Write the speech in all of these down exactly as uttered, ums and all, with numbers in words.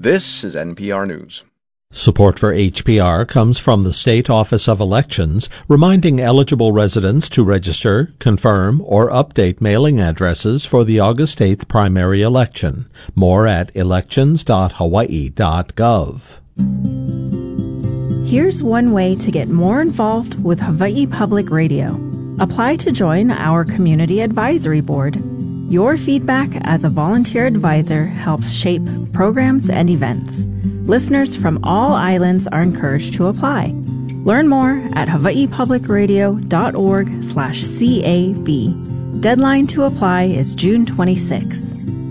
This is N P R News. Support for H P R comes from the State Office of Elections, reminding eligible residents to register, confirm, or update mailing addresses for the August eighth primary election. More at elections dot hawaii dot gov. Here's one way to get more involved with Hawaii Public Radio. Apply to join our Community Advisory Board. Your feedback as a volunteer advisor helps shape programs and events. Listeners from all islands are encouraged to apply. Learn more at hawaii public radio dot org slash C A B. Deadline to apply is June twenty-sixth.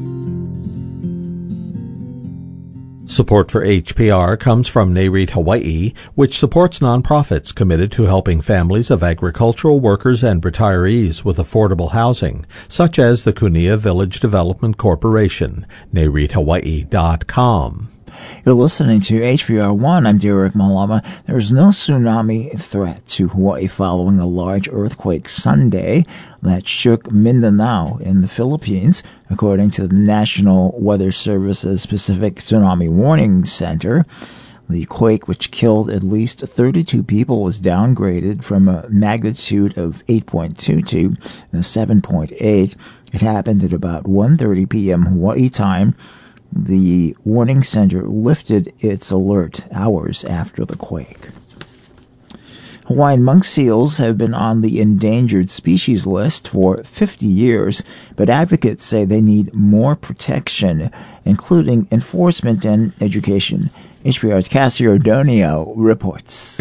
Support for H P R comes from NAREIT Hawaii, which supports nonprofits committed to helping families of agricultural workers and retirees with affordable housing, such as the Kunia Village Development Corporation. nareit hawaii dot com. You're listening to H P R one. I'm Derek Malama. There is no tsunami threat to Hawaii following a large earthquake Sunday that shook Mindanao in the Philippines, according to the National Weather Service's Pacific Tsunami Warning Center. The quake, which killed at least thirty-two people, was downgraded from a magnitude of eight point two to seven point eight. It happened at about one thirty p.m. Hawaii time. The warning center lifted its alert hours after the quake. Hawaiian monk seals have been on the endangered species list for fifty years, but advocates say they need more protection, including enforcement and education. H P R's Cassie Ordonio reports.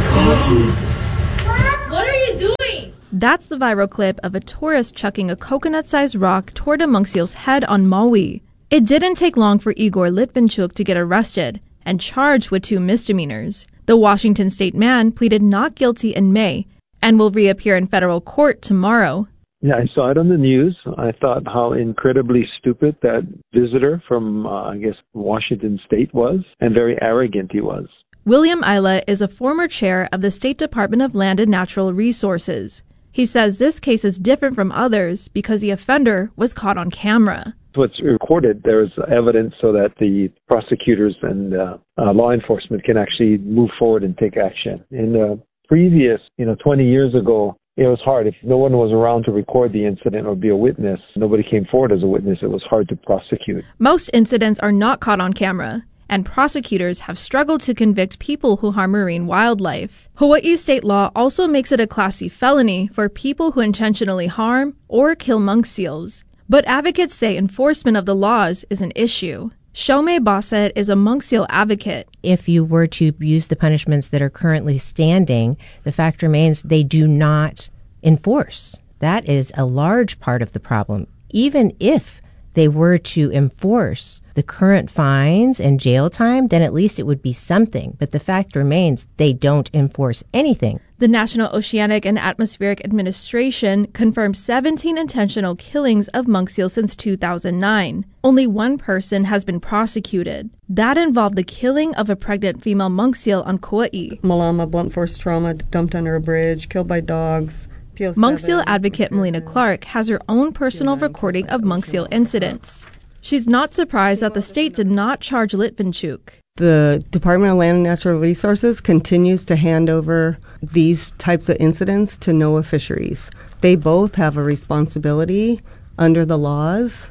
What are you doing? That's the viral clip of a tourist chucking a coconut-sized rock toward a monk seal's head on Maui. It didn't take long for Igor Litvinchuk to get arrested and charged with two misdemeanors. The Washington state man pleaded not guilty in May and will reappear in federal court tomorrow. Yeah, I saw it on the news. I thought how incredibly stupid that visitor from, uh, I guess, Washington state was, and very arrogant he was. William Isla is a former chair of the State Department of Land and Natural Resources. He says this case is different from others because the offender was caught on camera. What's recorded, there's evidence so that the prosecutors and uh, uh, law enforcement can actually move forward and take action. In the previous, you know, twenty years ago, it was hard. If no one was around to record the incident or be a witness, nobody came forward as a witness, it was hard to prosecute. Most incidents are not caught on camera, and prosecutors have struggled to convict people who harm marine wildlife. Hawaii's state law also makes it a Class C felony for people who intentionally harm or kill monk seals. But advocates say enforcement of the laws is an issue. Shome Bassett is a monk seal advocate. If you were to use the punishments that are currently standing, the fact remains they do not enforce. That is a large part of the problem. Even if they were to enforce the current fines and jail time, then at least it would be something. But the fact remains they don't enforce anything. The National Oceanic and Atmospheric Administration confirmed seventeen intentional killings of monk seals since two thousand nine. Only one person has been prosecuted. That involved the killing of a pregnant female monk seal on Kauai. Malama, blunt force trauma, dumped under a bridge, killed by dogs. Monk seal advocate Melina Clark has her own personal recording of monk seal incidents. She's not surprised that the state did not charge Litvinchuk. The Department of Land and Natural Resources continues to hand over these types of incidents to NOAA Fisheries. They both have a responsibility under the laws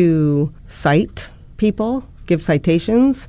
to cite people, give citations,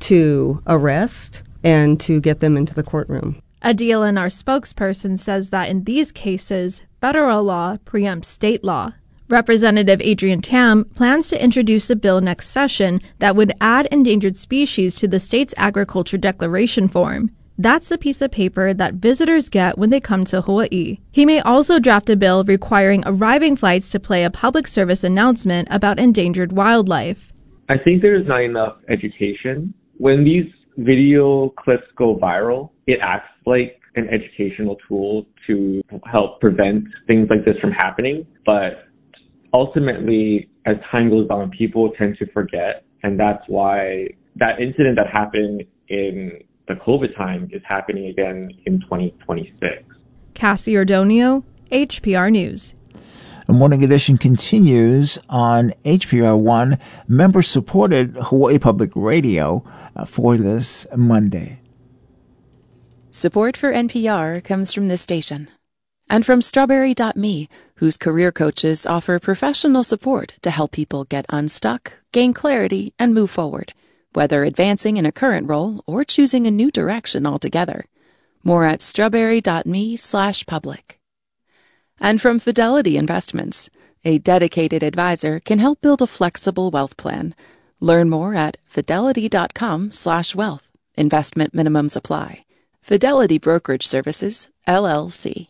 to arrest, and to get them into the courtroom. A D L N R spokesperson says that in these cases, federal law preempts state law. Representative Adrian Tam plans to introduce a bill next session that would add endangered species to the state's agriculture declaration form. That's the piece of paper that visitors get when they come to Hawaii. He may also draft a bill requiring arriving flights to play a public service announcement about endangered wildlife. I think there is not enough education. When these video clips go viral, it acts like an educational tool to help prevent things like this from happening. But ultimately, as time goes on, people tend to forget. And that's why that incident that happened in the COVID time is happening again in twenty twenty-six. Cassie Ordonio, H P R News. The Morning Edition continues on H P R one, member-supported Hawaii Public Radio, uh, for this Monday. Support for N P R comes from this station and from Strawberry dot me, whose career coaches offer professional support to help people get unstuck, gain clarity, and move forward, whether advancing in a current role or choosing a new direction altogether. More at strawberry dot me slash public. And from Fidelity Investments, a dedicated advisor can help build a flexible wealth plan. Learn more at fidelity dot com slash wealth. Investment minimums apply. Fidelity Brokerage Services, L L C.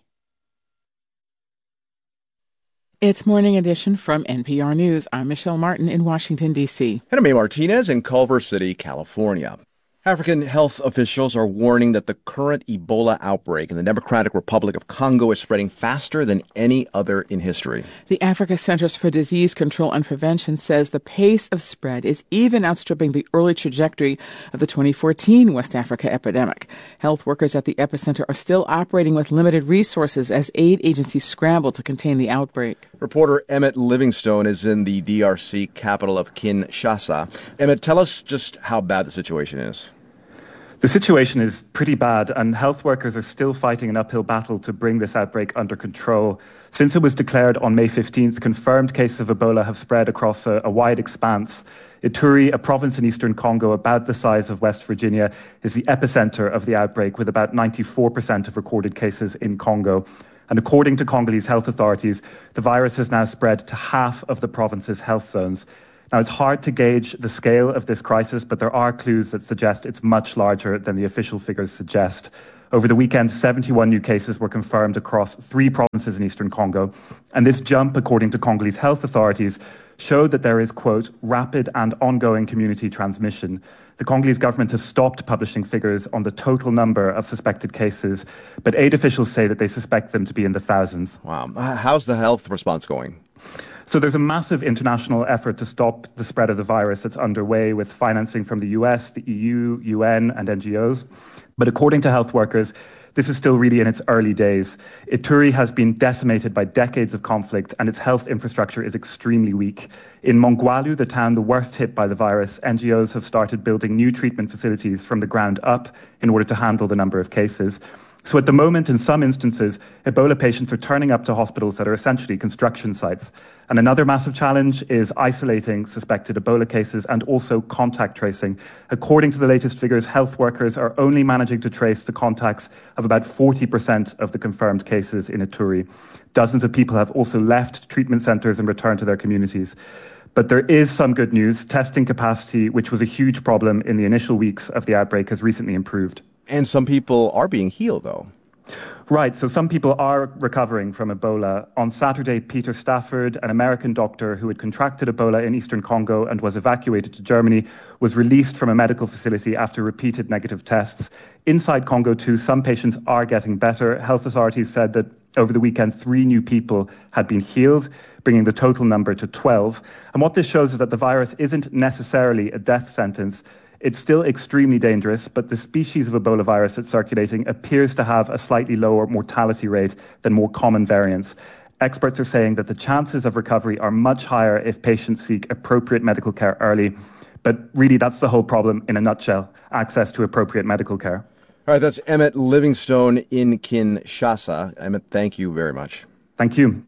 It's Morning Edition from N P R News. I'm Michelle Martin in Washington, D C. And I'm A. Martinez in Culver City, California. African health officials are warning that the current Ebola outbreak in the Democratic Republic of Congo is spreading faster than any other in history. The Africa Centers for Disease Control and Prevention says the pace of spread is even outstripping the early trajectory of the twenty fourteen West Africa epidemic. Health workers at the epicenter are still operating with limited resources as aid agencies scramble to contain the outbreak. Reporter Emmett Livingstone is in the D R C capital of Kinshasa. Emmett, tell us just how bad the situation is. The situation is pretty bad, and health workers are still fighting an uphill battle to bring this outbreak under control. Since it was declared on May fifteenth, confirmed cases of Ebola have spread across a, a wide expanse. Ituri, a province in eastern Congo about the size of West Virginia, is the epicenter of the outbreak, with about ninety-four percent of recorded cases in Congo. And according to Congolese health authorities, the virus has now spread to half of the province's health zones. Now, it's hard to gauge the scale of this crisis, but there are clues that suggest it's much larger than the official figures suggest. Over the weekend, seventy-one new cases were confirmed across three provinces in eastern Congo. And this jump, according to Congolese health authorities, showed that there is, quote, rapid and ongoing community transmission. The Congolese government has stopped publishing figures on the total number of suspected cases, but aid officials say that they suspect them to be in the thousands. Wow. How's the health response going? So there's a massive international effort to stop the spread of the virus that's underway with financing from the U S, the E U, U N, and N G Os. But according to health workers, this is still really in its early days. Ituri has been decimated by decades of conflict, and its health infrastructure is extremely weak. In Mongwalu, the town the worst hit by the virus, N G Os have started building new treatment facilities from the ground up in order to handle the number of cases. So at the moment, in some instances, Ebola patients are turning up to hospitals that are essentially construction sites. And another massive challenge is isolating suspected Ebola cases and also contact tracing. According to the latest figures, health workers are only managing to trace the contacts of about forty percent of the confirmed cases in Ituri. Dozens of people have also left treatment centres and returned to their communities. But there is some good news. Testing capacity, which was a huge problem in the initial weeks of the outbreak, has recently improved. And some people are being healed, though. Right, so some people are recovering from Ebola. On Saturday, Peter Stafford, an American doctor who had contracted Ebola in eastern Congo and was evacuated to Germany, was released from a medical facility after repeated negative tests. Inside Congo, too, some patients are getting better. Health authorities said that over the weekend, three new people had been healed, bringing the total number to twelve. And what this shows is that the virus isn't necessarily a death sentence. It's still extremely dangerous, but the species of Ebola virus that's circulating appears to have a slightly lower mortality rate than more common variants. Experts are saying that the chances of recovery are much higher if patients seek appropriate medical care early. But really, that's the whole problem in a nutshell, access to appropriate medical care. All right, that's Emmett Livingstone in Kinshasa. Emmett, thank you very much. Thank you.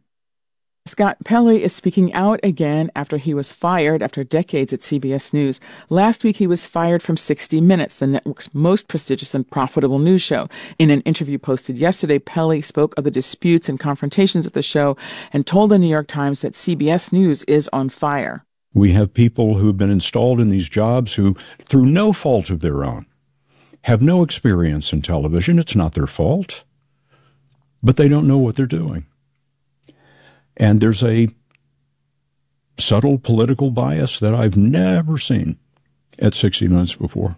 Scott Pelley is speaking out again after he was fired after decades at C B S News. Last week, he was fired from sixty minutes, the network's most prestigious and profitable news show. In an interview posted yesterday, Pelley spoke of the disputes and confrontations at the show and told the New York Times that C B S News is on fire. We have people who have been installed in these jobs who, through no fault of their own, have no experience in television. It's not their fault, but they don't know what they're doing. And there's a subtle political bias that I've never seen at sixty minutes before,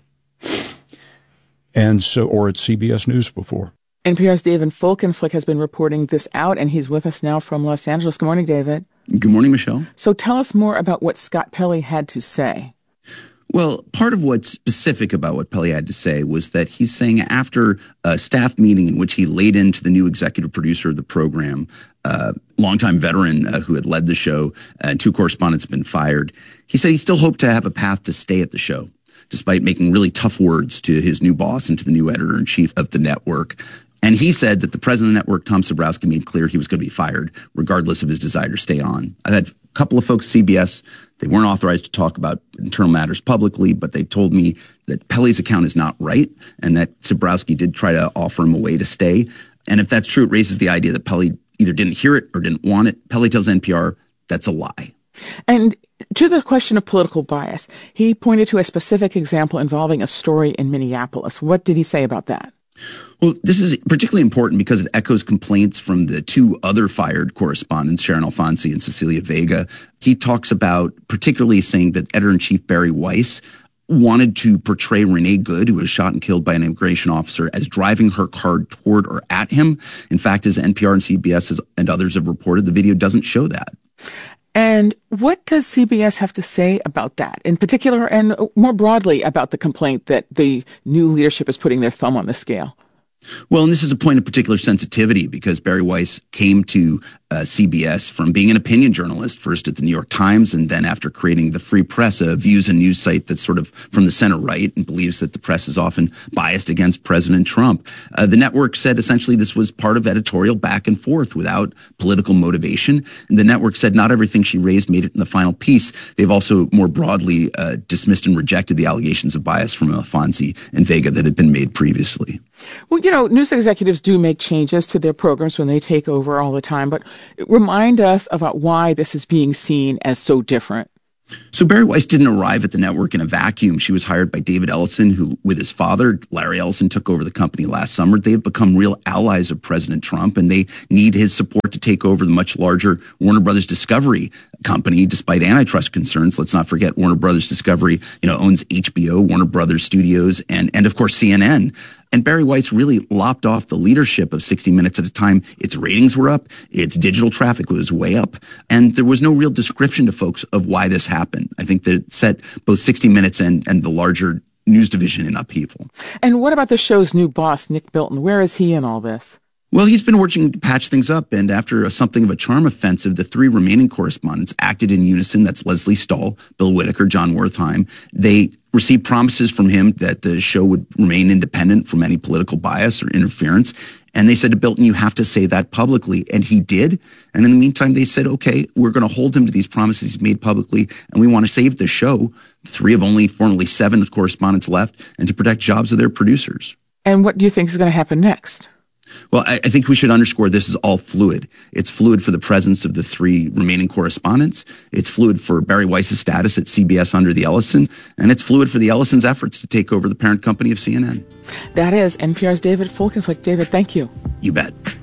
and so, or at C B S News before. N P R's David Folkenflik has been reporting this out, and he's with us now from Los Angeles. Good morning, David. Good morning, Michelle. So tell us more about what Scott Pelley had to say. Well, part of what's specific about what Pelley had to say was that he's saying after a staff meeting in which he laid into the new executive producer of the program, uh, longtime veteran uh, who had led the show, and two correspondents have been fired. He said he still hoped to have a path to stay at the show, despite making really tough words to his new boss and to the new editor-in-chief of the network. And he said that the president of the network, Tom Cebrowski, made clear he was going to be fired, regardless of his desire to stay on. I've had a couple of folks at C B S, they weren't authorized to talk about internal matters publicly, but they told me that Pelley's account is not right and that Cebrowski did try to offer him a way to stay. And if that's true, it raises the idea that Pelley either didn't hear it or didn't want it. Pelley tells N P R that's a lie. And to the question of political bias, he pointed to a specific example involving a story in Minneapolis. What did he say about that? Well, this is particularly important because it echoes complaints from the two other fired correspondents, Sharon Alfonsi and Cecilia Vega. He talks about particularly saying that editor-in-chief Bari Weiss wanted to portray Renee Good, who was shot and killed by an immigration officer, as driving her car toward or at him. In fact, as N P R and C B S has, and others have reported, the video doesn't show that. And what does C B S have to say about that, in particular, and more broadly about the complaint that the new leadership is putting their thumb on the scale? Well, and this is a point of particular sensitivity because Bari Weiss came to uh, C B S from being an opinion journalist, first at the New York Times, and then after creating the Free Press, a views and news site that's sort of from the center right and believes that the press is often biased against President Trump. Uh, the network said essentially this was part of editorial back and forth without political motivation. And the network said not everything she raised made it in the final piece. They've also more broadly uh, dismissed and rejected the allegations of bias from Alfonsi and Vega that had been made previously. Well, you know, news executives do make changes to their programs when they take over all the time, but remind us about why this is being seen as so different. So Bari Weiss didn't arrive at the network in a vacuum. She was hired by David Ellison, who, with his father, Larry Ellison, took over the company last summer. They have become real allies of President Trump, and they need his support to take over the much larger Warner Brothers Discovery company, despite antitrust concerns. Let's not forget Warner Brothers Discovery, you know, owns H B O, Warner Brothers Studios, and, and of course, C N N. And Bari Weiss really lopped off the leadership of sixty minutes at a time. Its ratings were up. Its digital traffic was way up. And there was no real description to folks of why this happened. I think that it set both sixty minutes and, and the larger news division in upheaval. And what about the show's new boss, Nick Bilton? Where is he in all this? Well, he's been working to patch things up, and after a, something of a charm offensive, the three remaining correspondents acted in unison. That's Leslie Stahl, Bill Whitaker, John Wertheim. They received promises from him that the show would remain independent from any political bias or interference. And they said to Bilton, you have to say that publicly. And he did. And in the meantime, they said, okay, we're going to hold him to these promises he's made publicly, and we want to save the show, three of only formerly seven correspondents left, and to protect jobs of their producers. And what do you think is going to happen next? Well, I, I think we should underscore this is all fluid. It's fluid for the presence of the three remaining correspondents. It's fluid for Bari Weiss's status at C B S under the Ellison. And it's fluid for the Ellison's efforts to take over the parent company of C N N. That is N P R's David Folkenflik. David, thank you. You bet.